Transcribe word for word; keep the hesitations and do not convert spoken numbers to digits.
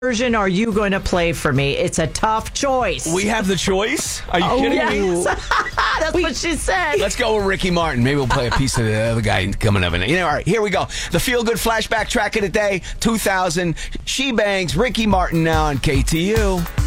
version are you going to play for me? It's a tough choice. We have the choice? Are you oh, kidding yes. me? That's what she said. Let's go with Ricky Martin. Maybe we'll play a piece of the other guy coming up. In you know, all right, here we go. The feel-good flashback track of the day, two thousand. She Bangs, Ricky Martin now on K T U.